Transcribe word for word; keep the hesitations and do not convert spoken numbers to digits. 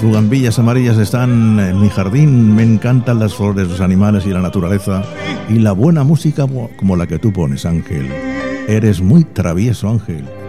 bugambillas amarillas están en mi jardín. Me encantan las flores, los animales y la naturaleza. Y la buena música como la que tú pones, Ángel. Eres muy travieso, Ángel.